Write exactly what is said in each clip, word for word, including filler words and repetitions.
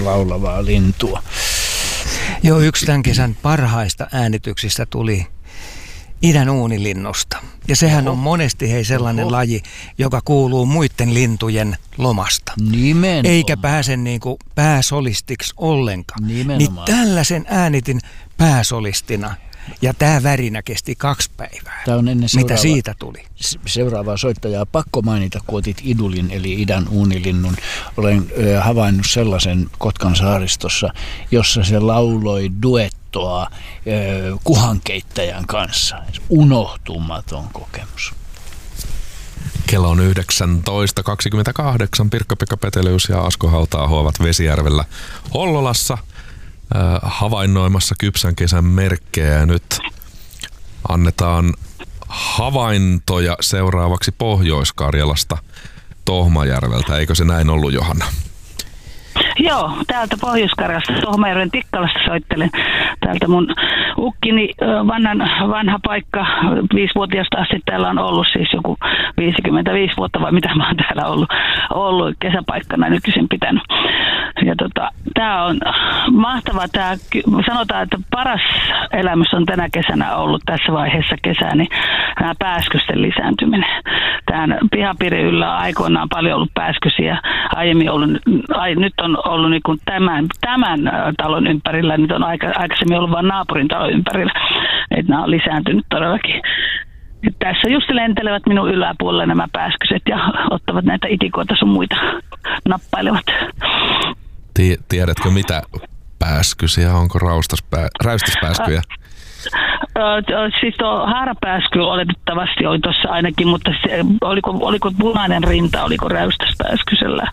laulavaa lintua. Joo, yksi tämän kesän parhaista äänityksistä tuli idän uunilinnusta. Ja sehän on monesti hei sellainen Oho. laji, joka kuuluu muiden lintujen lomasta. Nimenomaan. Eikä pääse niin kuin pääsolistiksi ollenkaan. Nimenomaan. Niin tällaisen äänitin pääsolistina. Ja tämä värinä kesti kaksi päivää. Tämä on ennen mitä siitä tuli. Seuraavaa soittajaa pakko mainita, kun otit idulin eli idän uunilinnun. Olen ö, havainnut sellaisen Kotkan saaristossa, jossa se lauloi duettoa ö, kuhankeittäjän kanssa. Unohtumaton kokemus. Kello on yhdeksäntoista kaksikymmentäkahdeksan. Pirkka-Pekka Petelius ja Asko Hauta-aho ovat Vesijärvellä Hollolassa havainnoimassa kypsän kesän merkkejä, ja nyt annetaan havaintoja seuraavaksi Pohjois-Karjalasta Tohmajärveltä. Eikö se näin ollut, Johanna? Joo, täältä Pohjois-Karjalasta Tohmajärven Tikkalasta soittelen. Täältä mun ukkini vanhan, vanha paikka, viisivuotiaasta asti täällä on ollut, siis joku viisikymmentäviisi vuotta vai mitä mä oon täällä ollut, ollut kesäpaikkana nykyisin pitänyt. Ja tota, tää on mahtavaa, tää, sanotaan, että paras elämys on tänä kesänä ollut tässä vaiheessa kesää, niin nämä pääskysten lisääntyminen. Tähän pihapiirin yllä on aikoinaan paljon ollut pääskysiä, aiemmin ollut, ai, nyt on ollut niin kuin tämän, tämän talon ympärillä, nyt on aika, aikaisemmin ollut vain naapurin talon ympärillä, että nämä on lisääntynyt todellakin. Tässä just lentelevät minun yläpuolella nämä pääskyset ja ottavat näitä itikoita sun muita, nappailevat. Tiedätkö mitä pääskysiä, onko raustaspää, räystäspääskyjä? Siis tuo haarapääsky oletettavasti oli tuossa ainakin, mutta se, oliko, oliko punainen rinta, oliko räystäspääskysellä?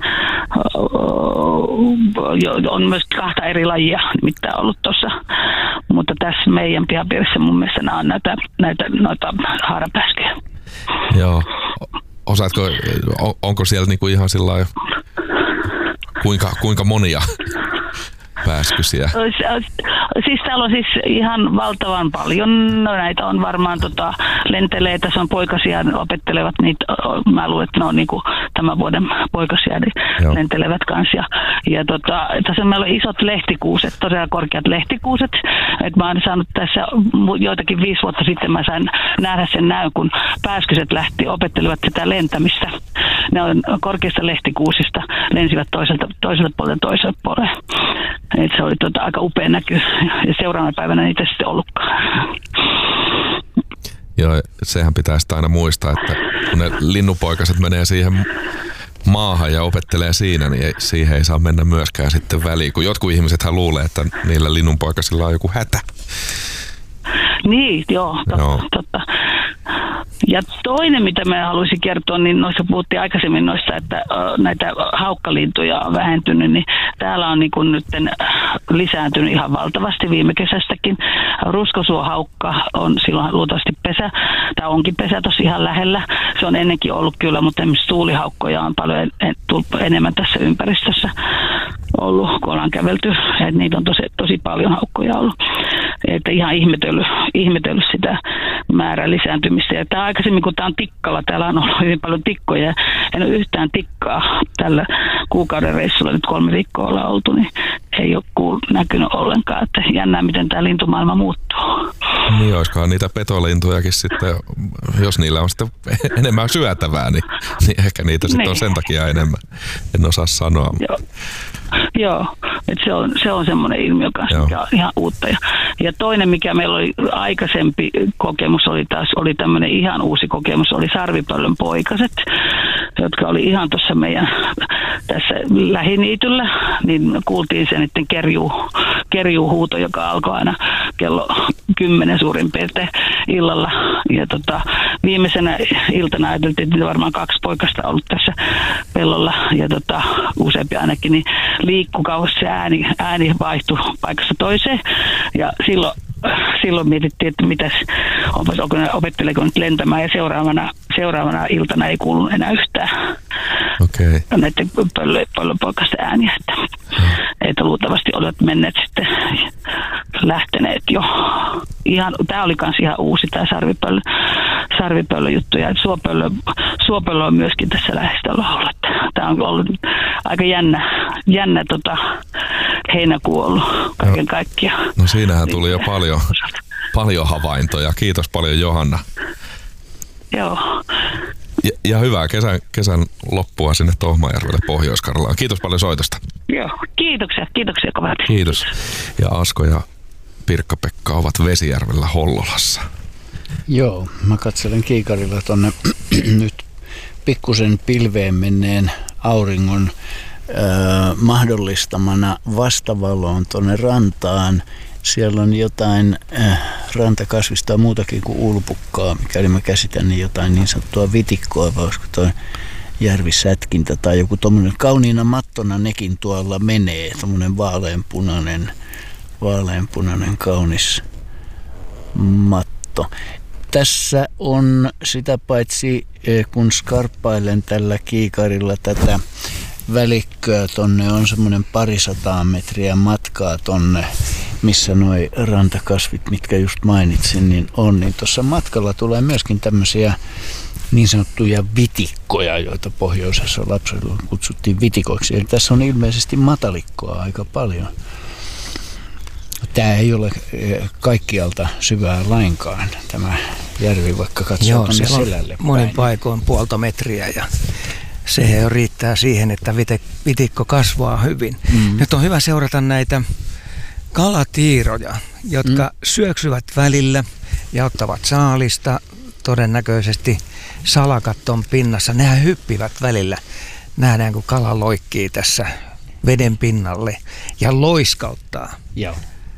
On myös kahta eri lajia nimittäin ollut tuossa, mutta tässä meidän pihapiirissä mun mielestä nämä on näitä, näitä noita haarapääskyjä. Joo. Osaatko, on, onko siellä niinku ihan sillä kuinka, kuinka monia pääskysiä? Siis täällä on siis ihan valtavan paljon. No, näitä on varmaan tota, lentelee, tässä on poikasia, opettelevat niitä. Mä luulen, että ne on niinku tämän vuoden poikasia, niin Joo. lentelevät kanssa. Ja, ja tota, tässä meillä on isot lehtikuuset, todella korkeat lehtikuuset. Et mä oon saanut tässä joitakin viisi vuotta sitten, mä sain nähdä sen näyn, kun pääskyset lähti, opettelivat sitä lentämistä. Ne on korkeista lehtikuusista, lensivät toiselta, toiselta puolelta toiselle puolelle. Et se oli tota, aika upea näky ja seuraavana päivänä niitä sitten ollutkaan. Joo, sehän pitäisi aina muistaa, että kun ne linnunpoikaset menee siihen maahan ja opettelee siinä, niin ei, siihen ei saa mennä myöskään sitten väliin. Kun jotkut ihmisethän luulee, että niillä linnunpoikasilla on joku hätä. Niin, joo, totta. Joo. totta. Ja toinen, mitä mä haluaisin kertoa, niin noissa puhuttiin aikaisemmin noissa, että näitä haukkalintuja on vähentynyt, niin täällä on niin kuin nyt lisääntynyt ihan valtavasti viime kesästäkin. Ruskosuohaukka on silloin luultavasti pesä, tai onkin pesä tosi ihan lähellä. Se on ennenkin ollut kyllä, mutta esimerkiksi tuulihaukkoja on paljon en, enemmän tässä ympäristössä ollut, kun ollaan kävelty. Et niitä on tosi, tosi paljon haukkoja ollut. Että ihan ihmetellyt, ihmetellyt sitä määrän lisääntymistä. Ja tämä aikaisemmin, kun tämä on Tikkala, täällä on ollut hyvin paljon tikkoja. En ole yhtään tikkaa tällä kuukauden reissulla, nyt kolme viikkoa ollaan oltu, niin ei ole kuullut, näkynyt ollenkaan. Että jännää, miten tämä lintumaailma muuttuu. Niin, olisikohan niitä petolintujakin sitten, jos niillä on sitten enemmän syötävää, niin, niin ehkä niitä sitten niin on sen takia enemmän. En osaa sanoa. Joo. Joo, että se on, se on semmoinen ilmiö kanssa, Joo. mikä on ihan uutta. Ja, ja toinen, mikä meillä oli aikaisempi kokemus, oli taas oli tämmöinen ihan uusi kokemus, oli sarvipöllön poikaset, jotka oli ihan tuossa meidän tässä lähiniityllä, niin kuultiin se niiden kerjuu, kerjuuhuuto, joka alkoi aina kello kymmenen suurin piirtein illalla. Ja tota, viimeisenä iltana ajateltiin, että varmaan kaksi poikasta ollut tässä pellolla ja tota, useampi ainakin, niin liikkui kauas se ääni, ääni vaihtui paikasta toiseen ja silloin, silloin mietittiin, että mitäs, onko ne, opetteleeko nyt lentämään ja seuraavana, seuraavana iltana ei kuulu enää yhtään okay. näiden pöllönpoikasten ääniä, että, että luultavasti olet menneet sitten lähteneet jo. Ihan, tämä oli kans ihan uusi tämä sarvipöllö, sarvipöllö juttu ja suopöllö, suopöllö on myöskin tässä lähestöllä ollut. tämä on ollut aika jännä, jännä tota, heinäkuu ollut kaiken no, kaikkiaan. No siinähän tuli jo paljon, paljon havaintoja. Kiitos paljon, Johanna. Joo. Ja, ja hyvää kesän, kesän loppua sinne Tohmajärvelle Pohjois-Karjalaan. Kiitos paljon soitosta. Joo, kiitoksia, kiitoksia kovasti. Kiitos. Ja Asko ja Pirkka-Pekka ovat Vesijärvellä Hollolassa. Joo, mä katselen kiikarilla tonne nyt pikkusen pilveen menneen auringon äh, mahdollistamana vastavaloon tonne rantaan. Siellä on jotain äh, rantakasvista muutakin kuin ulpukkaa, mikäli mä käsitän, niin jotain niin sanottua vitikkoa, vai olisiko toi järvisätkintä tai joku tommonen kauniina mattona nekin tuolla menee, tommonen vaaleanpunainen, vaaleanpunainen kaunis matto. Tässä on sitä paitsi, kun skarppailen tällä kiikarilla tätä välikköä tonne, on semmoinen parisataa metriä matkaa tonne, missä noi rantakasvit, mitkä just mainitsin, niin on. Niin tuossa matkalla tulee myöskin tämmöisiä niin sanottuja vitikkoja, joita pohjoisessa lapsilla kutsuttiin vitikoiksi. Eli tässä on ilmeisesti matalikkoa aika paljon. Tämä ei ole kaikkialta syvää lainkaan, tämä järvi, vaikka katsoo tuonne selälle päin. Monin paikoin puolta metriä ja se jo riittää siihen, että vitikko kasvaa hyvin. Mm. Nyt on hyvä seurata näitä kalatiiroja, jotka mm. syöksyvät välillä ja ottavat saalista. Todennäköisesti salakat on pinnassa. Nehän hyppivät välillä. Nähdään, kun kala loikkii tässä veden pinnalle ja loiskauttaa. Joo.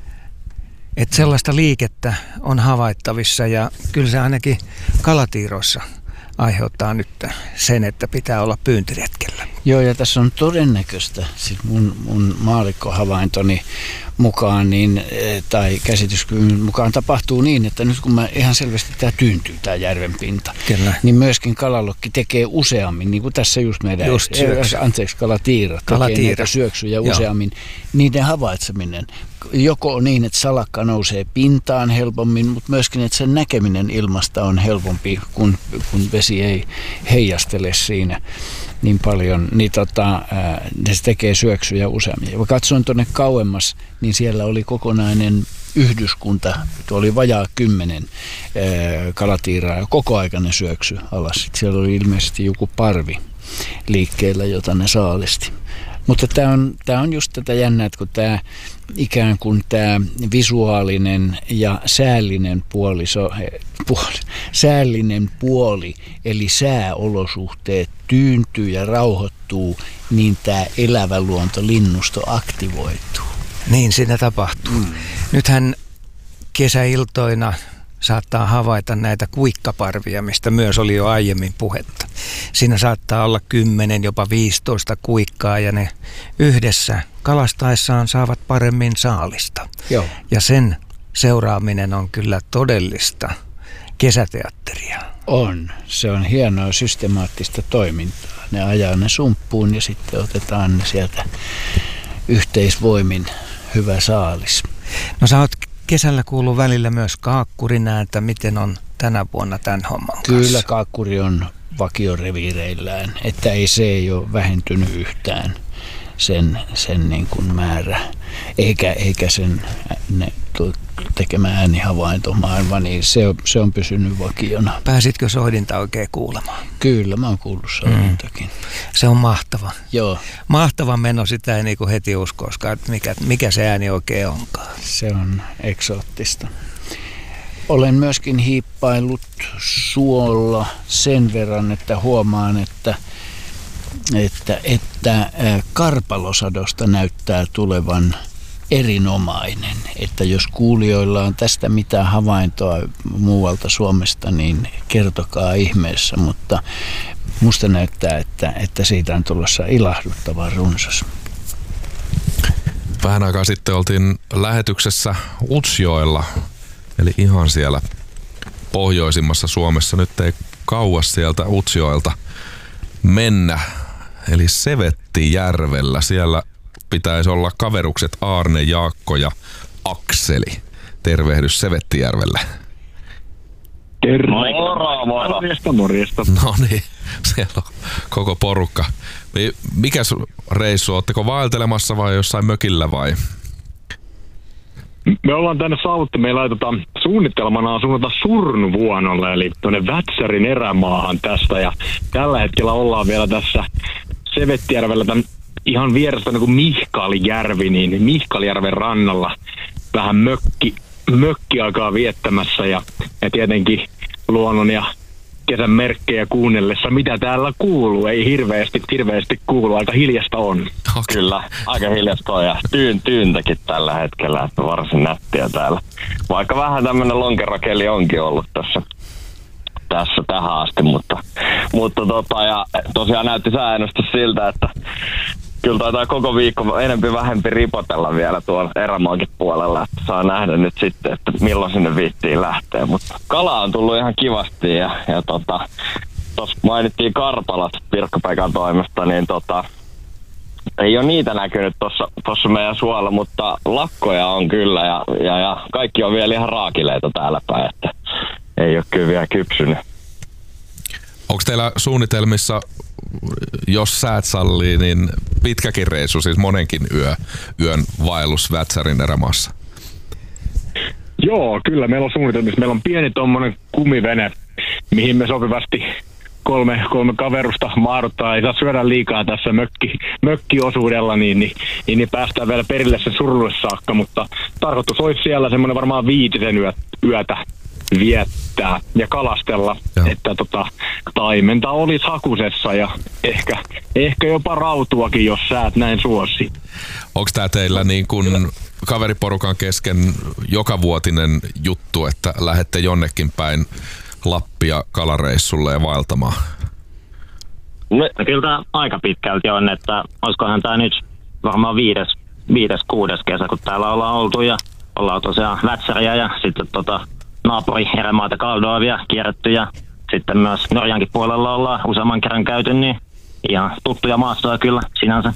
Että sellaista liikettä on havaittavissa ja kyllä se ainakin kalatiiroissa aiheuttaa nyt sen, että pitää olla pyyntiretkellä. Joo, ja tässä on todennäköistä, siis mun, mun maallikkohavaintoni mukaan, niin, tai käsityskyvyn mukaan tapahtuu niin, että nyt kun mä ihan selvästi tämä tyyntyy, tämä järven pinta, Kyllä. niin myöskin kalalokki tekee useammin, niin kuin tässä just meidän, just anteeksi, kalatiira kalatiira. tekee näitä syöksyjä useammin, Joo. niiden havaitseminen. Joko on niin, että salakka nousee pintaan helpommin, mutta myöskin, että sen näkeminen ilmasta on helpompi, kun, kun vesi ei heijastele siinä niin paljon, niin tota, ää, se tekee syöksyjä useammin. Ja kun katsoin tuonne kauemmas, niin siellä oli kokonainen yhdyskunta, tuo oli vajaa kymmenen ää, kalatiiraa ja kokoaikainen syöksy alas. Sitten siellä oli ilmeisesti joku parvi liikkeellä, jota ne saalisti. Mutta tämä on, tämä on just tätä jännää, että kun tämä ikään kuin tämä visuaalinen ja säällinen puoliso, puoli, säällinen puoli, eli sääolosuhteet tyyntyy ja rauhoittuu, niin tämä elävä luonto, linnusto aktivoituu. Niin siinä tapahtuu. Mm. Nythän kesäiltoina saattaa havaita näitä kuikkaparvia, mistä myös oli jo aiemmin puhetta. Siinä saattaa olla kymmenen, jopa viisitoista kuikkaa ja ne yhdessä kalastaessaan saavat paremmin saalista. Joo. Ja sen seuraaminen on kyllä todellista kesäteatteria. On. Se on hienoa systemaattista toimintaa. Ne ajaa ne sumppuun ja sitten otetaan ne sieltä yhteisvoimin hyvä saalis. No sä oot kesällä kuuluu välillä myös kaakkurin ääntä. Miten on tänä vuonna tämän homman kanssa? Kyllä kaakkuri on vakioreviireillään, että ei se ei ole vähentynyt yhtään sen, sen niin kuin määrä, eikä, eikä sen ne, tekemä äänihavainto maailma, niin se on, se on pysynyt vakiona. Pääsitkö soidinta oikein kuulemaan? Kyllä, mä oon kuullut soidintakin. Mm. Se on mahtava. Joo. Mahtava meno, sitä ei niinku heti uskoiskaan, että mikä, mikä se ääni oikein onkaan. Se on eksoottista. Olen myöskin hiippaillut suolla sen verran, että huomaan, että, että, että karpalosadosta näyttää tulevan erinomainen. Että jos kuulijoilla on tästä mitään havaintoa muualta Suomesta, niin kertokaa ihmeessä, mutta musta näyttää, että, että siitä on tulossa ilahduttavan runsas. Vähän aikaa sitten oltiin lähetyksessä Utsjoella, eli ihan siellä pohjoisimmassa Suomessa. Nyt ei kauas sieltä Utsjoelta mennä, eli Sevettijärvellä. Siellä pitäisi olla kaverukset Aarne, Jaakko ja Akseli. Tervehdys Sevettijärvelle. Terve. Moro, moro. Morjesta, morjesta. No niin, siellä on koko porukka. Mikäs reissu, ootteko vaeltelemassa vai jossain mökillä vai? Me ollaan tänne saavuttu, meillä tota, suunnitelmana on suunnata Surnuvuonolle, eli tuonne Vätsärin erämaahan tästä. Ja tällä hetkellä ollaan vielä tässä Sevettijärvellä tämän ihan vieressä niin kuin Mihkalijärvi, niin Mihkalijärven rannalla vähän mökki, mökkiaikaa viettämässä ja, ja tietenkin luonnon ja kesän merkkejä kuunnellessa, mitä täällä kuuluu. Ei hirveästi, hirveästi kuulu, aika hiljasta on. Okay. Kyllä, aika hiljasta on ja tyyn, tyyntäkin tällä hetkellä, että varsin nättiä täällä. Vaikka vähän tämmönen lonkerakeli onkin ollut tässä, tässä tähän asti, mutta, mutta tota, ja tosiaan näytti säännöstä siltä, että kyllä taitaa koko viikko enempi vähempi ripotella vielä tuolla erämaankin puolella, että saa nähdä nyt sitten, että milloin sinne viittiin lähtee. Mutta kala on tullut ihan kivasti ja, ja tota, tuossa mainittiin karpalat Pirkka-Pekan toimesta, niin tota, ei ole niitä näkynyt tuossa meidän suolla, mutta lakkoja on kyllä ja, ja, ja kaikki on vielä ihan raakileita täällä päin, että ei ole kyllä vielä kypsynyt. Onko teillä suunnitelmissa, jos säät sallii, niin pitkäkin reissu, siis monenkin yö, yön vaellus Vätsärin erämaassa? Joo, kyllä meillä on suunnitelmissa. Meillä on pieni tommonen kumivene, mihin me sopivasti kolme, kolme kaverusta mahduttaa. Ei saa syödä liikaa tässä mökki, mökkiosuudella, niin, niin, niin, niin päästään vielä perille sen Surulle saakka, mutta tarkoitus olisi siellä semmoinen varmaan viitisen yö, yötä viettää ja kalastella, Joo. että tota, taimenta olisi hakusessa ja ehkä, ehkä jopa rautuakin, jos säät näin suosi. Onko tämä teillä niin kuin kaveriporukan kesken jokavuotinen juttu, että lähdette jonnekin päin Lappia kalareissulle ja vaeltamaan? No, kyllä tämä aika pitkälti on, että olisikohan tämä nyt varmaan viides, viides, kuudes kesä, kun täällä ollaan oltu ja ollaan tosiaan Vätsäriä ja sitten tota naapuri erämaata Kaldovia kierretty ja sitten myös Norjankin puolella ollaan useamman kerran käyty, niin ihan tuttuja maastoja kyllä sinänsä.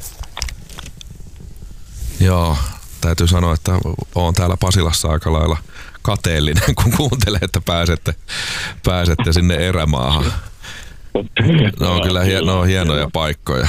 Joo, täytyy sanoa, että oon täällä Pasilassa aika lailla kateellinen, kun kuuntelee, että pääsette, pääsette sinne erämaahan. Ne on kyllä hien, ne on hienoja paikkoja.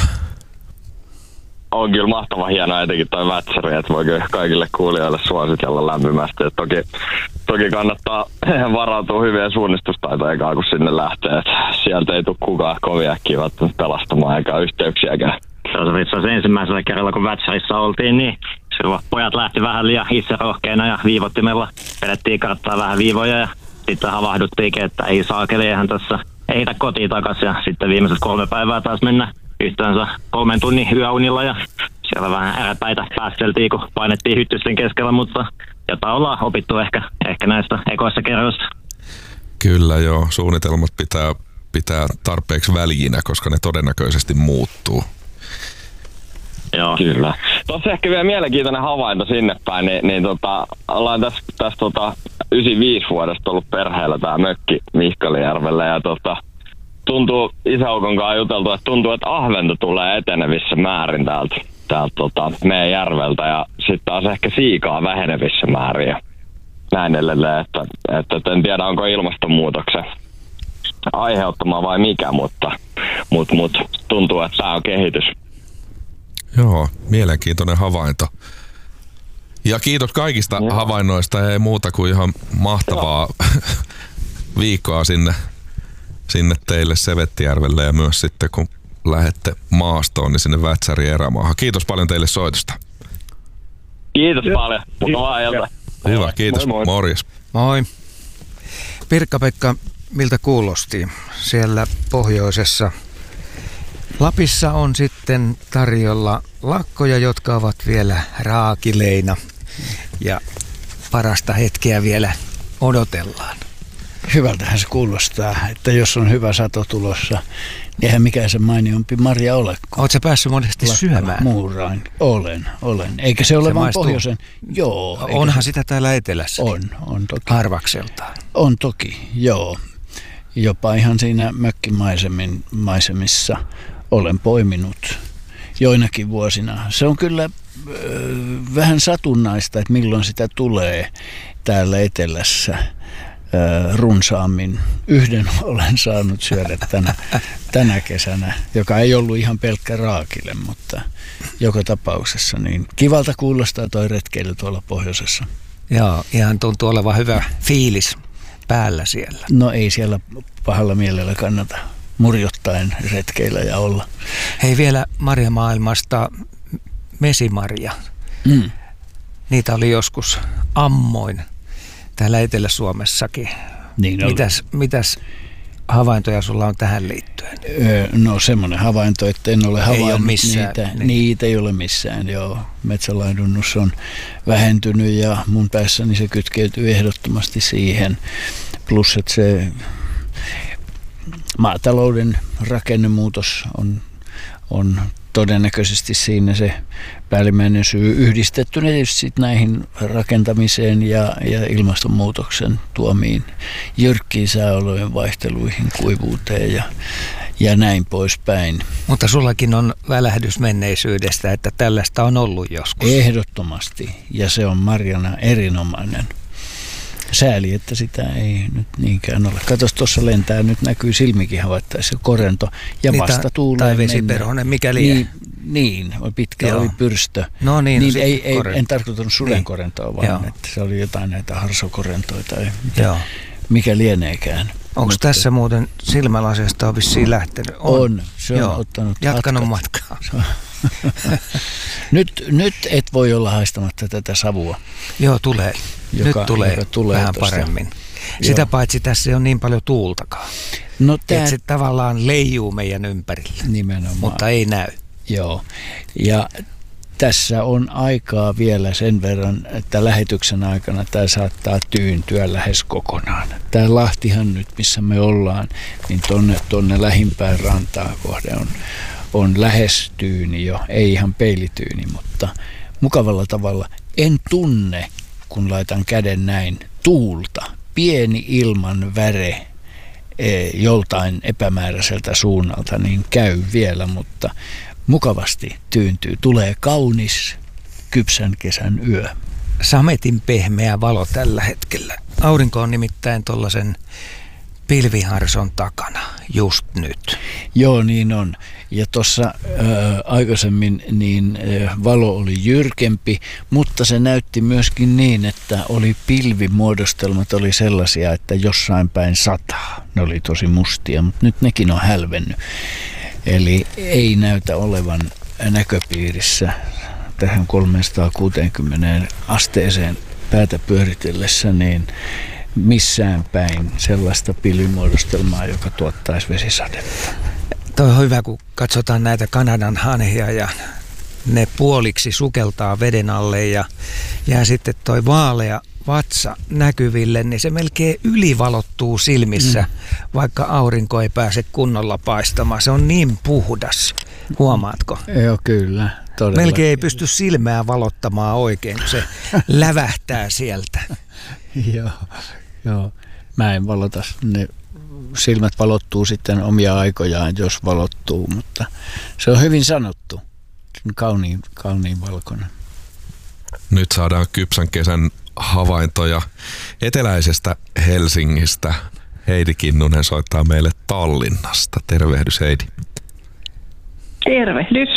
On kyllä mahtava hienoa etenkin toi Vätsäri, että voi kaikille kuulijoille suositella lämpimästi. Et toki, toki kannattaa varautua hyvien suunnistustaitoikaan, kun sinne lähtee. Et sieltä ei tule kukaan kovin äkkiä pelastamaan eikä yhteyksiäkään. Se on itse asiassa ensimmäisellä kerralla, kun Vätsärissä oltiin, niin silloin pojat lähti vähän liian itserohkeina ja viivottimella vedettiin karttaa vähän viivoja ja sitten havahduttiinkin, että ei saakeli, eihän tässä ehditä kotiin takaisin ja sitten viimeiset kolme päivää taas mennä yhteensä kolmen tunnin yöunilla ja siellä vähän äräpäitä päästeltiin, kun painettiin hyttysten keskellä, mutta jotain ollaan opittu ehkä, ehkä näistä ekoissa kerroista. Kyllä joo, suunnitelmat pitää, pitää tarpeeksi väljinä, koska ne todennäköisesti muuttuu. Joo, kyllä. Tuossa ehkä vielä mielenkiintoinen havainto sinne päin, niin, niin tota, ollaan tässä täs, tota, yhdeksänkymmentäviisi vuodesta ollut perheellä tää mökki Mihkalijärvellä ja tota, tuntuu, isäukon kanssa juteltu, että tuntuu, että ahventa tulee etenevissä määrin täältä, täältä tota, meidän järveltä ja sitten taas ehkä siikaa vähenevissä määrin ja näin edelleen, että, että en tiedä onko ilmastonmuutoksen aiheuttama vai mikä, mutta mut, mut, tuntuu, että tämä on kehitys. Joo, mielenkiintoinen havainto. Ja kiitos kaikista Joo. havainnoista, ei muuta kuin ihan mahtavaa viikkoa sinne, sinne teille Sevettijärvelle ja myös sitten kun lähdette maastoon, niin sinne Vätsärin erämaahan. Kiitos paljon teille soitosta. Kiitos Joo. paljon. Mukavaa iltaa. Hyvä, kiitos. Moi, moi. Morjes. Moi. Pirkka-Pekka, miltä kuulosti siellä pohjoisessa? Lapissa on sitten tarjolla lakkoja, jotka ovat vielä raakileina ja parasta hetkeä vielä odotellaan. Hyvältähän se kuulostaa, että jos on hyvä sato tulossa, niin eihän mikään se mainiompi marja ole. Oletko sä päässyt monesti syömään? Muurain. Olen, olen. Eikä se ole se vain pohjoisen. Joo. Onhan se... sitä täällä etelässä. On, on toki. Harvakseltaan. On toki, joo. Jopa ihan siinä mökkimaisemissa olen poiminut joinakin vuosina. Se on kyllä ö, vähän satunnaista, että milloin sitä tulee täällä etelässä. runsaammin. Yhden olen saanut syödä tänä, tänä kesänä, joka ei ollut ihan pelkkä raakile, mutta joka tapauksessa niin kivalta kuulostaa toi retkeily tuolla pohjoisessa. Joo, ihan tuntuu olevan hyvä fiilis päällä siellä. No ei siellä pahalla mielellä kannata murjottaen retkeillä ja olla. Hei, vielä marjamaailmasta mesimarja. Mm. Niitä oli joskus ammoin täällä Etelä-Suomessakin. Niin mitäs, mitäs havaintoja sulla on tähän liittyen? Öö, no semmoinen havainto, että en ole havainnut ei ole missään, niitä. Niin. Niitä ei ole missään, joo. Metsälaidunnus on vähentynyt ja mun päässäni se kytkeytyy ehdottomasti siihen. Plus, että se maatalouden rakennemuutos on, on todennäköisesti siinä se päällimmäinen syy, yhdistettynä tietysti näihin rakentamiseen ja, ja ilmastonmuutoksen tuomiin jyrkkiin sääolojen vaihteluihin, kuivuuteen ja, ja näin poispäin. Mutta sullakin on välähdys menneisyydestä, että tällaista on ollut joskus. Ehdottomasti, ja se on marjana erinomainen. Sääli, että sitä ei nyt niinkään ole. Katos, tuossa lentää, nyt näkyy silmikin havaittaessa korento ja niin, vasta tuulee. Tai vesiperhonen, mikäli niin, niin, pitkä Joo. oli pyrstö. No niin, niin no ei, ei, en tarkoitanut sudenkorentoa, niin. vaan Joo. että se oli jotain näitä harsokorentoja tai mitä, mikä lieneekään. Onko Mutta tässä muuten silmälaseesta on vissiin lähtenyt? On, on se on Joo. ottanut jatkanut matkaa. nyt, nyt et voi olla haistamatta tätä savua. Joo, tulee. Joka, nyt tulee, joka tulee vähän tosta. paremmin. Sitä Joo. paitsi tässä ei ole niin paljon tuultakaan. No, tää... Että se tavallaan leijuu meidän ympärillä, nimenomaan. mutta ei näy. Joo, ja tässä on aikaa vielä sen verran, että lähetyksen aikana tämä saattaa tyyntyä lähes kokonaan. Tämä Lahtihan nyt, missä me ollaan, niin tonne, tonne lähimpään rantaa kohde on, on lähes tyyni jo, ei ihan peilityyni, mutta mukavalla tavalla. En tunne, kun laitan käden näin, tuulta, pieni ilman väre e, joltain epämääräiseltä suunnalta, niin käy vielä, mutta mukavasti tyyntyy. Tulee kaunis kypsän kesän yö. Sametin pehmeä valo tällä hetkellä. Aurinko on nimittäin tuollaisen pilviharson takana just nyt. Joo, niin on. Ja tuossa aikaisemmin niin ä, valo oli jyrkempi, mutta se näytti myöskin niin, että oli pilvimuodostelmat oli sellaisia, että jossain päin sataa. Ne oli tosi mustia, mutta nyt nekin on hälvennyt. Eli ei näytä olevan näköpiirissä tähän kolmesataakuusikymmentä asteeseen päätä pyöritellessä niin missään päin sellaista pilvimuodostelmaa, joka tuottaisi vesisadetta. Toi on hyvä, kun katsotaan näitä Kanadan hanhia ja ne puoliksi sukeltaa veden alle ja jää sitten toi vaalea vatsa näkyville, niin se melkein ylivalottuu silmissä, mm. vaikka aurinko ei pääse kunnolla paistamaan. Se on niin puhdas. Huomaatko? Joo, kyllä. Todella. Melkein ei pysty silmää valottamaan oikein, kun se lävähtää sieltä. Joo, joo. Mä en valota. Ne silmät valottuu sitten omia aikojaan, jos valottuu, mutta se on hyvin sanottu. Kauniin, kauniin valkoinen. Nyt saadaan kypsän kesän havaintoja eteläisestä Helsingistä. Heidi Kinnunen soittaa meille Tallinnasta. Tervehdys, Heidi. Tervehdys.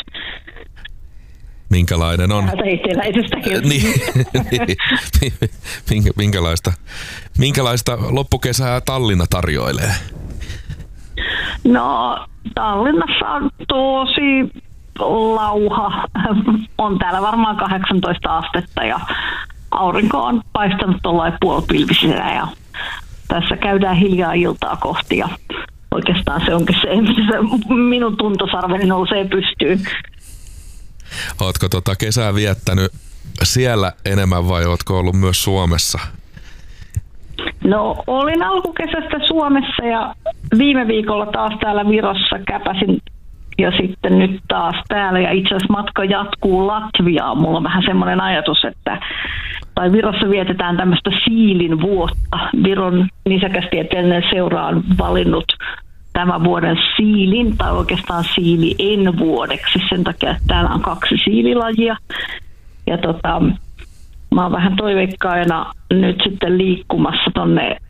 Minkälainen on? Täältä eteläisestä Helsingistä. niin, minkä, minkälaista, minkälaista loppukesää Tallinna tarjoilee? No, Tallinnassa on tosi lauha. On täällä varmaan kahdeksantoista astetta ja aurinko on paistanut tuollain puolipilvisenä ja tässä käydään hiljaa iltaa kohti ja oikeastaan se onkin se, se minun tuntosarveni nousee pystyyn. Ootko tota kesää viettänyt siellä enemmän vai ootko ollut myös Suomessa? No, olin alkukesästä Suomessa ja viime viikolla taas täällä Virossa käpäsin ja sitten nyt taas täällä ja itse asiassa matka jatkuu Latviaan. Mulla on vähän semmoinen ajatus, että tai Virossa vietetään tämmöistä siilin vuotta. Viron nisäkästieteellinen seura on valinnut tämän vuoden siilin tai oikeastaan siilien vuodeksi sen takia, että täällä on kaksi siililajia. Ja tota, mä oon vähän toiveikkaina nyt sitten liikkumassa tonne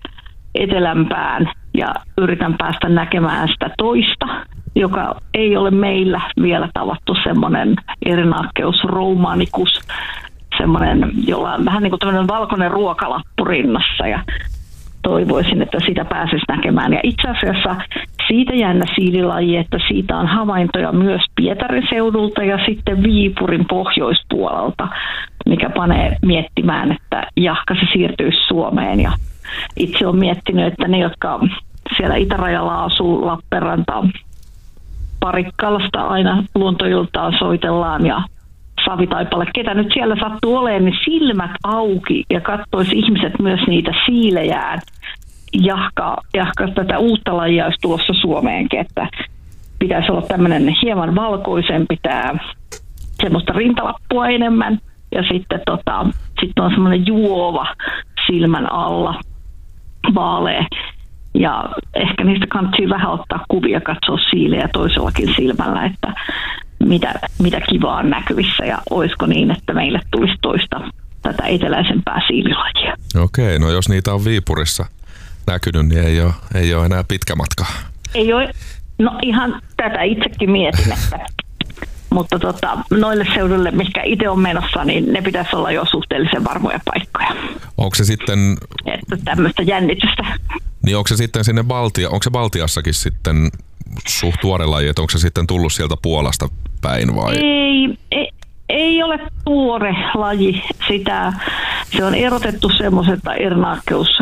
etelämpään ja yritän päästä näkemään sitä toista, joka ei ole meillä vielä tavattu, semmoinen Erinaceus romanicus, semmoinen, jolla on vähän niin kuin tämmöinen valkoinen ruokalappu rinnassa ja toivoisin, että sitä pääsisi näkemään. Ja itse asiassa siitä jännä siililaji, että siitä on havaintoja myös Pietarin seudulta ja sitten Viipurin pohjoispuolelta, mikä panee miettimään, että jahka se siirtyisi Suomeen. Ja itse olen miettinyt, että ne, jotka siellä itärajalla asuu, Lappeenranta, Parikkalasta aina luontoiltaan soitellaan ja Savitaipalle, ketä nyt siellä sattuu olemaan, niin silmät auki ja katsoisi ihmiset myös niitä siilejään, jahka, jahka tätä uutta lajia olisi tulossa Suomeenkin, että pitäisi olla tämmöinen hieman valkoisempi, tämä semmoista rintalappua enemmän ja sitten tota, sit on semmoinen juova silmän alla, vaalea. Ja ehkä niistä kannattaa vähän ottaa kuvia, katsoa siilejä toisellakin silmällä, että mitä, mitä kivaa on näkyvissä ja olisiko niin, että meille tulisi toista tätä eteläisempää siililajia. Okei, no jos niitä on Viipurissa näkynyt, niin ei ole, ei ole enää pitkä matka. Ei ole, no ihan tätä itsekin mietin, että mutta tota, noille seudulle, mitkä itse on menossa, niin ne pitäisi olla jo suhteellisen varmoja paikkoja. Onko se sitten... Että tämmöistä jännitystä. Niin onko se sitten sinne Baltia, onko se Baltiassakin sitten suht tuore laji, että onko se sitten tullut sieltä Puolasta päin vai? Ei, ei, ei ole tuore laji. Sitä, se on erotettu semmoisesta Erinaceus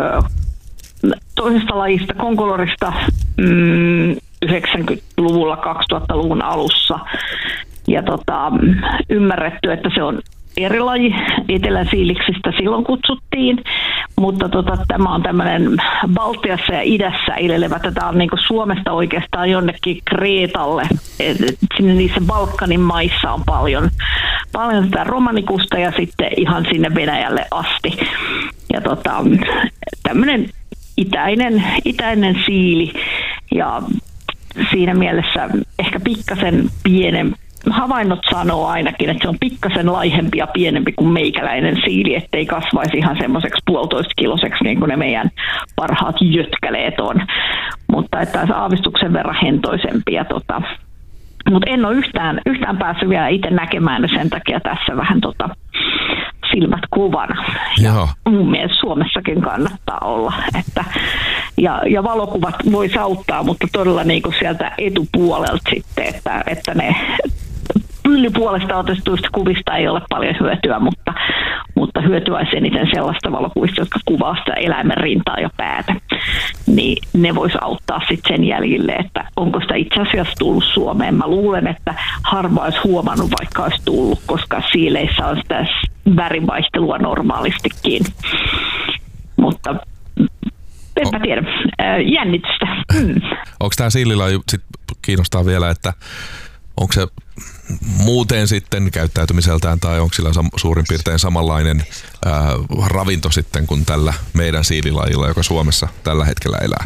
toisesta lajista, konkolorista, mm, yhdeksänkymmentäluvulla, kaksituhattaluvun alussa ja tota, ymmärretty, että se on eri laji, eteläsiiliksistä silloin kutsuttiin, mutta tota, tämä on tämmöinen Baltiassa ja idässä ilelevä, tätä on niin kuin Suomesta oikeastaan jonnekin Kreetalle, et, et sinne niissä Balkanin maissa on paljon, paljon tätä romanikusta ja sitten ihan sinne Venäjälle asti ja tota, tämmöinen itäinen, itäinen siili ja siinä mielessä ehkä pikkasen pienempi. Havainnot sanoo ainakin, että se on pikkasen laihempi ja pienempi kuin meikäläinen siili, ettei kasvaisi ihan semmoiseksi puolitoista kiloseksi niin kuin ne meidän parhaat jötkäleet on. Mutta että olisi aavistuksen verran hentoisempi. Tota. Mutta en ole yhtään, yhtään päässyt vielä itse näkemään ja sen takia tässä vähän tota, silmät kovana. Ja mun mielestä Suomessakin kannattaa olla. Että, ja, ja valokuvat voisi auttaa, mutta todella niin kuin sieltä etupuolelta sitten, että, että ne pyllypuolesta otetuista kuvista ei ole paljon hyötyä, mutta, mutta hyötyä olisi eniten sellaista valokuvista, jotka kuvaa sitä eläimen rintaa ja päätä. Niin ne voisi auttaa sitten sen jäljille, että onko sitä itse asiassa tullut Suomeen. Mä luulen, että harva olisi huomannut, vaikka olisi tullut, koska siileissä on sitä värinvaihtelua normaalistikin. Mutta en mä tiedä, jännitystä. Hmm. Onko tämä siililaji, sit kiinnostaa vielä, että onko se muuten sitten käyttäytymiseltään tai onko sillä suurin piirtein samanlainen ää, ravinto sitten kuin tällä meidän siililajilla, joka Suomessa tällä hetkellä elää?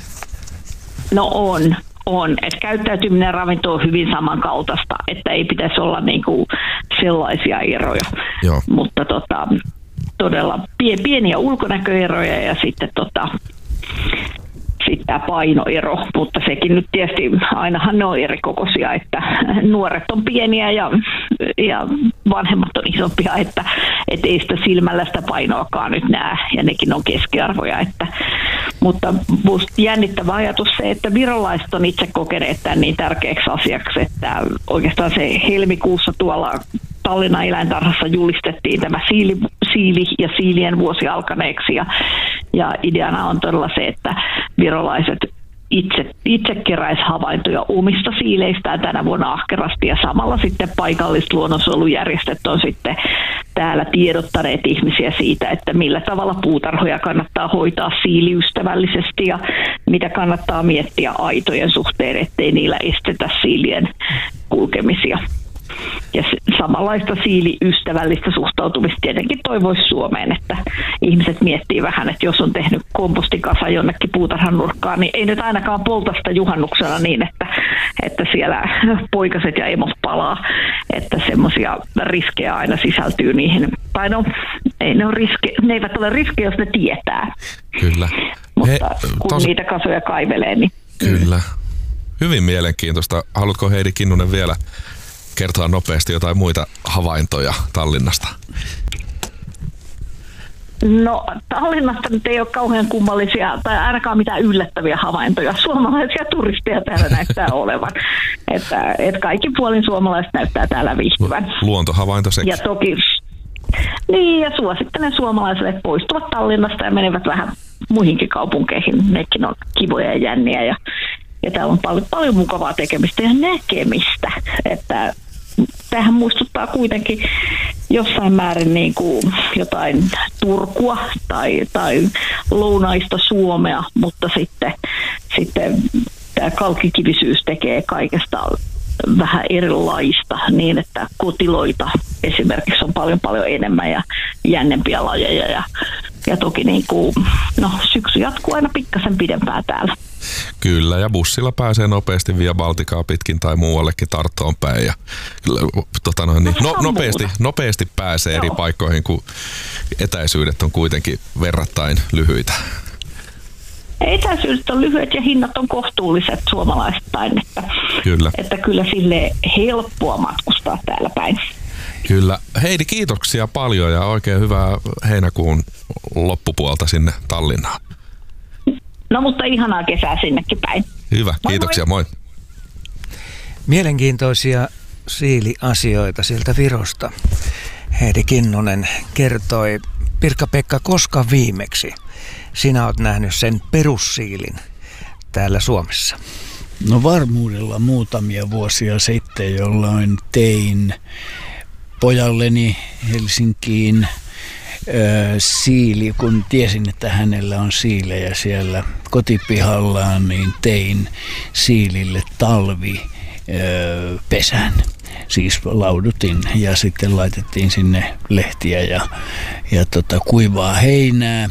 No on, on. Et käyttäytyminen ja ravinto on hyvin samankaltaista, että ei pitäisi olla niinku sellaisia eroja. Joo. Mutta tota, todella pieniä ulkonäköeroja ja sitten tota, sitten tämä painoero, mutta sekin nyt tietysti ainahan ne on eri kokoisia, että nuoret on pieniä ja, ja vanhemmat on isompia, että et ei sitä silmällä sitä painoakaan nyt näe ja nekin on keskiarvoja. Että, mutta musta jännittävä ajatus se, että virolaiset on itse kokeneet tämän niin tärkeäksi asiaksi, että oikeastaan se helmikuussa tuolla Tallinnan eläintarhassa julistettiin tämä siili, siili ja siilien vuosi alkaneeksi ja, ja ideana on todella se, että virolaiset itse, itse keräisi havaintoja omista siileistään tänä vuonna ahkerasti ja samalla sitten paikalliset luonnonsuojelujärjestöt on sitten täällä tiedottaneet ihmisiä siitä, että millä tavalla puutarhoja kannattaa hoitaa siiliystävällisesti ja mitä kannattaa miettiä aitojen suhteen, ettei niillä estetä siilien kulkemisia. Ja samanlaista siiliystävällistä suhtautumista tietenkin toivoisi Suomeen, että ihmiset miettii vähän, että jos on tehnyt kompostikasa jonnekin puutarhan nurkkaan, niin ei nyt ainakaan polta sitä juhannuksena niin, että, että siellä poikaset ja emot palaa, että semmoisia riskejä aina sisältyy niihin. Tai no, ei ne, ole riske, ne eivät ole riskejä, jos ne tietää. Kyllä. Mutta He, kun tos... niitä kasoja kaivelee, niin... Kyllä. Hyvin mielenkiintoista. Haluatko Heidi Kinnunen vielä kertoa nopeasti jotain muita havaintoja Tallinnasta? No Tallinnasta nyt ei ole kauhean kummallisia tai ainakaan mitään yllättäviä havaintoja. Suomalaisia turisteja täällä näyttää olevan. Että, että kaikki puolin suomalaiset näyttää täällä viihtyvän. Luontohavainto sekin. Ja toki, niin ja suosittelen suomalaisille, että poistuvat Tallinnasta ja menevät vähän muihinkin kaupunkeihin. Nekin on kivoja ja jänniä ja, ja täällä on paljon, paljon mukavaa tekemistä ja näkemistä. Että tämähän muistuttaa kuitenkin jossain määrin niin kuin jotain Turkua tai, tai lounaista Suomea, mutta sitten, sitten tämä kalkkikivisyys tekee kaikesta vähän erilaista niin, että kotiloita esimerkiksi on paljon paljon enemmän ja jännempiä lajeja ja, ja toki niin kuin, no, syksy jatkuu aina pikkasen pidempään täällä. Kyllä, ja bussilla pääsee nopeasti Via Balticaa pitkin tai muuallekin Tarttoon päin. Ja, tota noin, niin, no, nopeasti, nopeasti pääsee Joo. eri paikkoihin, kun etäisyydet on kuitenkin verrattain lyhyitä. Etäisyydet on lyhyet ja hinnat on kohtuulliset suomalaistain, että kyllä, että kyllä sille helppoa matkustaa täällä päin. Kyllä. Heidi, kiitoksia paljon ja oikein hyvää heinäkuun loppupuolta sinne Tallinnaan. No mutta ihanaa kesää sinnekin päin. Hyvä, moi kiitoksia, moi. moi. Mielenkiintoisia siiliasioita sieltä Virosta. Heidi Kinnunen kertoi. Pirkka-Pekka, koska viimeksi sinä olet nähnyt sen perussiilin täällä Suomessa? No varmuudella muutamia vuosia sitten, jolloin tein pojalleni Helsinkiin siili, kun tiesin, että hänellä on siilejä siellä kotipihallaan, niin tein siilille talvipesän. Siis laudutin ja sitten laitettiin sinne lehtiä ja, ja tota, kuivaa heinää.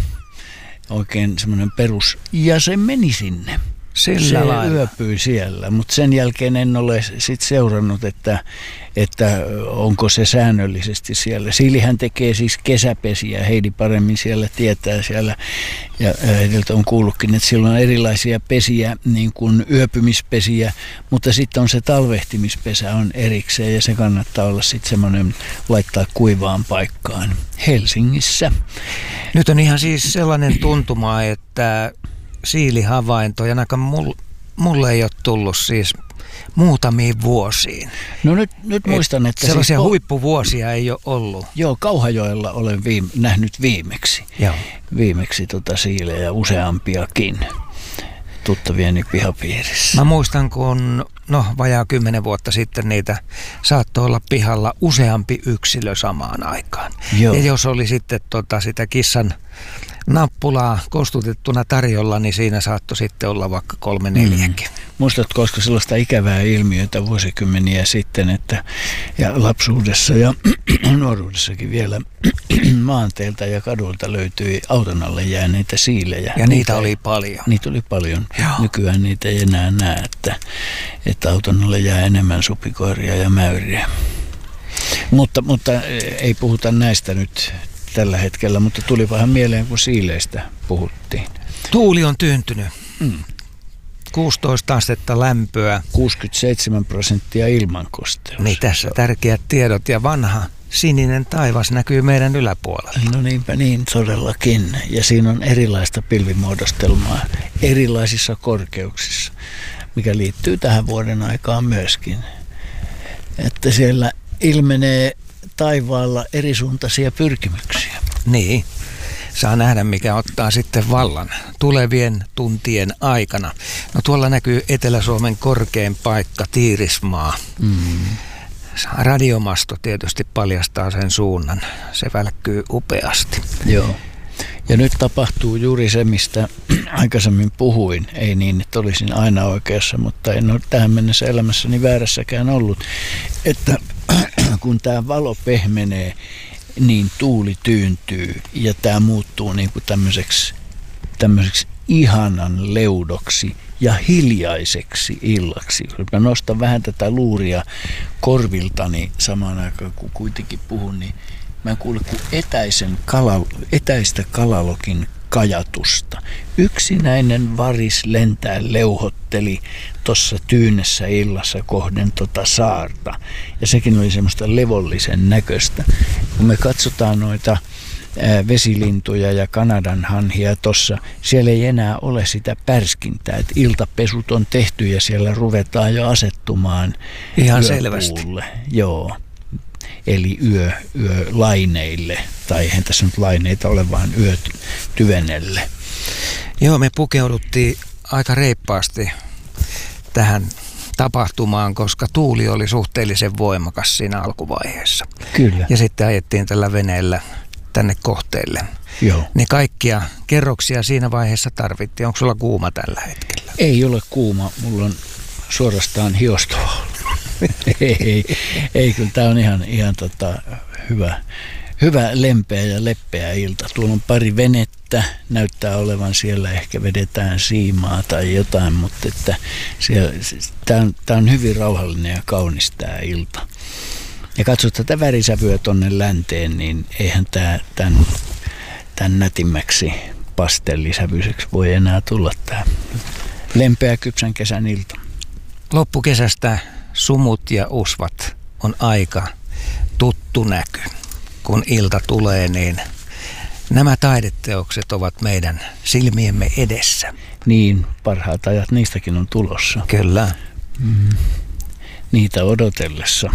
Oikein semmoinen perus. Ja se meni sinne. Sillä se lailla. Yöpyi siellä, mutta sen jälkeen en ole sit seurannut, että, että onko se säännöllisesti siellä. Siilihän tekee siis kesäpesiä, Heidi paremmin siellä tietää siellä. Ja Heidiltä on kuullutkin, että siellä on erilaisia pesiä, niin kuin yöpymispesiä, mutta sitten on se talvehtimispesä on erikseen ja se kannattaa olla sitten semmoinen laittaa kuivaan paikkaan Helsingissä. Nyt on ihan siis sellainen tuntuma, että siilihavaintoja ainakaan mulle ei ole tullut siis muutamiin vuosiin. No nyt, nyt muistan, että... Sellaisia siis huippuvuosia ei ole ollut. Joo, Kauhajoella olen viime, nähnyt viimeksi. Joo. Viimeksi tota siilejä useampiakin tuttavieni pihapiirissä. Mä muistan, kun no vajaa kymmenen vuotta sitten niitä saattoi olla pihalla useampi yksilö samaan aikaan. Joo. Ja jos oli sitten tota, sitä kissan nappulaa kostutettuna tarjolla, niin siinä saattoi sitten olla vaikka kolme neljänkin. Mm. Muistatko, koska sellaista ikävää ilmiötä vuosikymmeniä sitten, että ja lapsuudessa ja nuoruudessakin vielä maanteilta ja kadulta löytyi auton alle jääneitä siilejä. Ja niitä, niitä oli paljon. Niitä oli paljon. Joo. Nykyään niitä ei enää näe, että, että auton alle jää enemmän supikoiria ja mäyriä. Mutta, mutta ei puhuta näistä nyt tällä hetkellä, mutta tuli vähän mieleen, kun siileistä puhuttiin. Tuuli on tyyntynyt. Mm. kuusitoista astetta lämpöä. kuusikymmentäseitsemän prosenttia ilmankosteus. Niin tässä tärkeät tiedot ja vanha sininen taivas näkyy meidän yläpuolella. No niinpä niin, todellakin. Ja siinä on erilaista pilvimuodostelmaa erilaisissa korkeuksissa, mikä liittyy tähän vuoden aikaan myöskin. Että siellä ilmenee taivaalla erisuuntaisia pyrkimyksiä. Niin. Saa nähdä, mikä ottaa sitten vallan tulevien tuntien aikana. No tuolla näkyy Etelä-Suomen korkein paikka, Tiirismaa. Mm. Radiomasto tietysti paljastaa sen suunnan. Se välkkyy upeasti. Joo. Ja nyt tapahtuu juuri se, mistä aikaisemmin puhuin. Ei niin, että olisin aina oikeassa, mutta en ole tähän mennessä elämässäni väärässäkään ollut. Että kun tämä valo pehmenee, niin tuuli tyyntyy ja tämä muuttuu niin kuin tämmöiseksi, tämmöiseksi ihanan leudoksi ja hiljaiseksi illaksi. Mä nostan vähän tätä luuria korviltani samaan aikaan, kun kuitenkin puhun, niin mä en kuule kuin etäisen kala, etäistä kalalokin kajatusta. Yksinäinen varis lentää leuhotteli tuossa tyynessä illassa kohden tota saarta. Ja sekin oli semmoista levollisen näköistä. Kun me katsotaan noita ää, vesilintuja ja Kanadan hanhia tuossa, siellä ei enää ole sitä pärskintää. Et iltapesut on tehty ja siellä ruvetaan jo asettumaan ihan yöpuulle. selvästi. Joo. Eli yö, yölaineille, tai eihän tässä nyt laineita ole, vaan yötyvenelle. Joo, me pukeuduttiin aika reippaasti tähän tapahtumaan, koska tuuli oli suhteellisen voimakas siinä alkuvaiheessa. Kyllä. Ja sitten ajettiin tällä veneellä tänne kohteelle. Joo. Niin kaikkia kerroksia siinä vaiheessa tarvittiin. Onko sulla kuuma tällä hetkellä? Ei ole kuuma, mulla on suorastaan hiostoa. ei, ei, ei, kyllä tämä on ihan, ihan tota, hyvä, hyvä, lempeä ja leppeä ilta. Tuolla on pari venettä, näyttää olevan siellä, ehkä vedetään siimaa tai jotain, mutta että tämä on, on hyvin rauhallinen ja kaunis tämä ilta. Ja katso tätä värisävyä tuonne länteen, niin eihän tämä tämän, tämän nätimmäksi pastellisävyiseksi voi enää tulla tämä lempeä kypsän kesän ilta. Loppukesästä sumut ja usvat on aika tuttu näky. Kun ilta tulee, niin nämä taideteokset ovat meidän silmiemme edessä. Niin, parhaat ajat niistäkin on tulossa. Kyllä. Mm. Niitä odotellessa.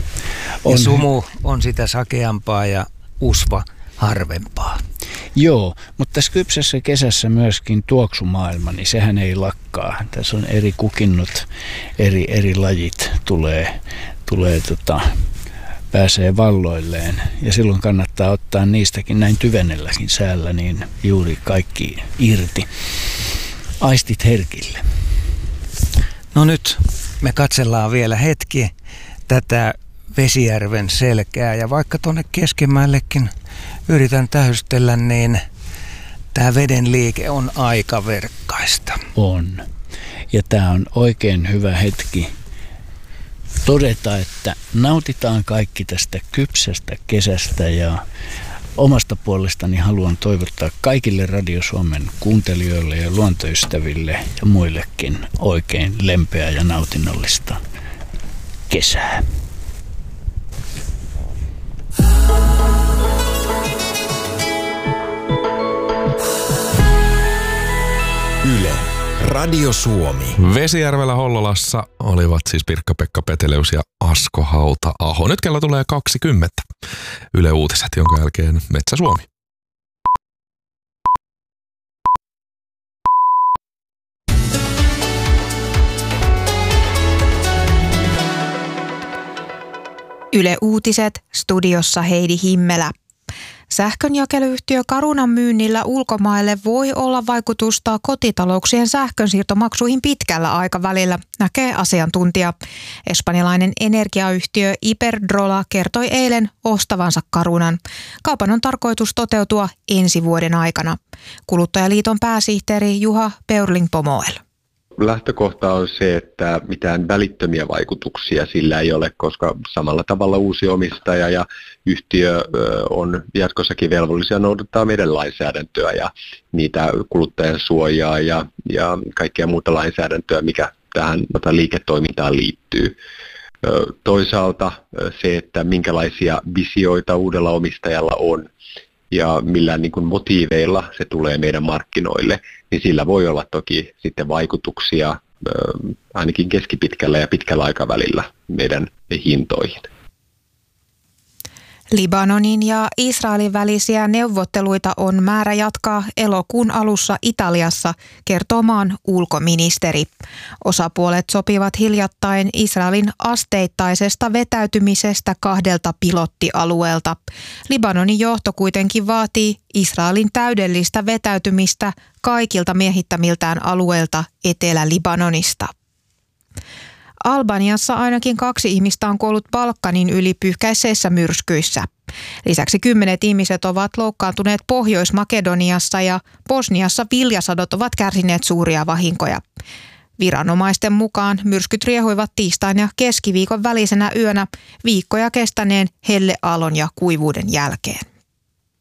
On ja sumu on sitä sakeampaa ja usva harvempaa. Joo, mutta tässä kypsässä kesässä myöskin tuoksumaailma, niin sehän ei lakkaa. Tässä on eri kukinnot, eri, eri lajit tulee, tulee tota, pääsee valloilleen. Ja silloin kannattaa ottaa niistäkin näin tyvenelläkin säällä niin juuri kaikki irti. Aistit herkille. No nyt me katsellaan vielä hetki tätä Vesijärven selkää ja vaikka tuonne keskimmäillekin yritän tähystellä, niin tämä veden liike on aika verkkaista. On. Ja tämä on oikein hyvä hetki todeta, että nautitaan kaikki tästä kypsästä kesästä ja omasta puolestani haluan toivottaa kaikille Radio Suomen kuuntelijoille ja luontoystäville ja muillekin oikein lempeää ja nautinnollista kesää. Yle, Radio Suomi. Vesijärvellä Hollolassa olivat siis Pirkka-Pekka Peteleus ja Asko Hauta-aho. Nyt kello tulee kaksikymmentä. Yle Uutiset, jonka jälkeen Metsä Suomi. Yle Uutiset, studiossa Heidi Himmelä. Sähkönjakeluyhtiö Carunan myynnillä ulkomaille voi olla vaikutusta kotitalouksien sähkönsiirtomaksuihin pitkällä aikavälillä, näkee asiantuntija. Espanjalainen energiayhtiö Iberdrola kertoi eilen ostavansa Carunan. Kaupan on tarkoitus toteutua ensi vuoden aikana. Kuluttajaliiton pääsihteeri Juha Peurling-Pomoel. Lähtökohta on se, että mitään välittömiä vaikutuksia sillä ei ole, koska samalla tavalla uusi omistaja ja yhtiö on jatkossakin velvollisia noudattaa meidän lainsäädäntöä ja niitä kuluttajan suojaa ja, ja kaikkea muuta lainsäädäntöä, mikä tähän liiketoimintaan liittyy. Toisaalta se, että minkälaisia visioita uudella omistajalla on ja millä niin kuin motiiveilla se tulee meidän markkinoille, niin sillä voi olla toki sitten vaikutuksia ainakin keskipitkällä ja pitkällä aikavälillä meidän hintoihin. Libanonin ja Israelin välisiä neuvotteluita on määrä jatkaa elokuun alussa Italiassa, kertoo maan ulkoministeri. Osapuolet sopivat hiljattain Israelin asteittaisesta vetäytymisestä kahdelta pilottialueelta. Libanonin johto kuitenkin vaatii Israelin täydellistä vetäytymistä kaikilta miehittämiltään alueilta Etelä-Libanonista. Albaniassa ainakin kaksi ihmistä on kuollut Balkanin yli pyyhkäiseissä myrskyissä. Lisäksi kymmenet ihmiset ovat loukkaantuneet Pohjois-Makedoniassa ja Bosniassa viljasadot ovat kärsineet suuria vahinkoja. Viranomaisten mukaan myrskyt riehuivat tiistain ja keskiviikon välisenä yönä viikkoja kestäneen helleaallon ja kuivuuden jälkeen.